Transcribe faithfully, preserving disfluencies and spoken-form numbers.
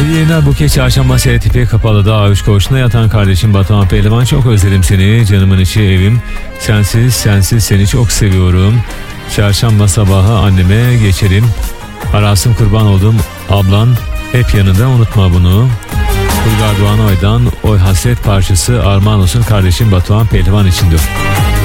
İyi yayınlar. Buket Çarşamba Seretipi Kapalı'da Avuç Koğuşu'nda yatan kardeşim Batuhan Pehlivan. Çok özledim seni, canımın içi evim. Sensiz sensiz seni çok seviyorum. Çarşamba sabahı anneme geçerim. Arasım kurban oldum ablan, hep yanında, unutma bunu. Uygar Doğan Oy'dan Oy Hasret parçası armağan olsun kardeşim Batuhan Pehlivan için diyor.